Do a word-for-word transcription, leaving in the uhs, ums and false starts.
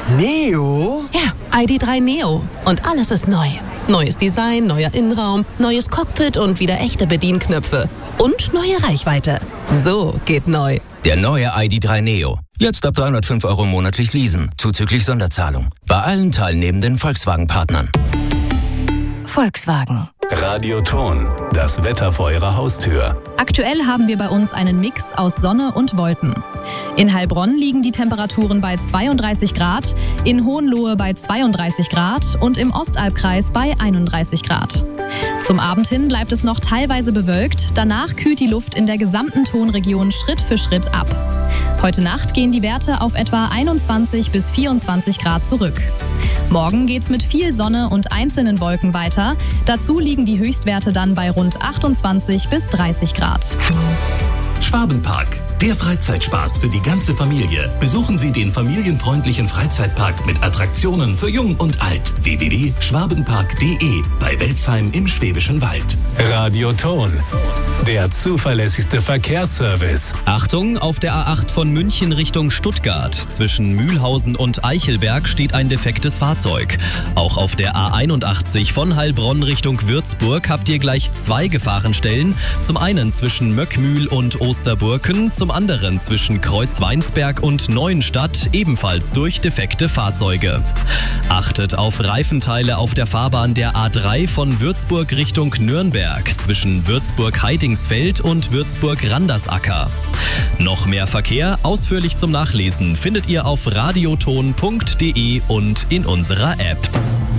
Neo? Ja, I D drei Neo. Und alles ist neu. Neues Design, neuer Innenraum, neues Cockpit und wieder echte Bedienknöpfe. Und neue Reichweite. So geht neu. Der neue I D drei Neo. Jetzt ab dreihundertfünf Euro monatlich leasen, zuzüglich Sonderzahlung. Bei allen teilnehmenden Volkswagen-Partnern. Volkswagen. Radioton, das Wetter vor Ihrer Haustür. Aktuell haben wir bei uns einen Mix aus Sonne und Wolken. In Heilbronn liegen die Temperaturen bei zweiunddreißig Grad, in Hohenlohe bei zweiunddreißig Grad und im Ostalbkreis bei einunddreißig Grad. Zum Abend hin bleibt es noch teilweise bewölkt, danach kühlt die Luft in der gesamten Tonregion Schritt für Schritt ab. Heute Nacht gehen die Werte auf etwa einundzwanzig bis vierundzwanzig Grad zurück. Morgen geht's mit viel Sonne und einzelnen Wolken weiter. Dazu liegen die Höchstwerte dann bei rund achtundzwanzig bis dreißig Grad. Schwabenpark, der Freizeitspaß für die ganze Familie. Besuchen Sie den familienfreundlichen Freizeitpark mit Attraktionen für Jung und Alt. w w w punkt schwabenpark punkt de bei Welzheim im Schwäbischen Wald. Radioton, der zuverlässigste Verkehrsservice. Achtung, auf der A acht von München Richtung Stuttgart. Zwischen Mühlhausen und Eichelberg steht ein defektes Fahrzeug. Auch auf der A einundachtzig von Heilbronn Richtung Würzburg habt ihr gleich zwei Gefahrenstellen. Zum einen zwischen Möckmühl und Osterburken, zum anderen zwischen Kreuzweinsberg und Neuenstadt, ebenfalls durch defekte Fahrzeuge. Achtet auf Reifenteile auf der Fahrbahn der A drei von Würzburg Richtung Nürnberg, zwischen Würzburg-Heidingsfeld und Würzburg-Randersacker. Noch mehr Verkehr, ausführlich zum Nachlesen, findet ihr auf radioton punkt de und in unserer App.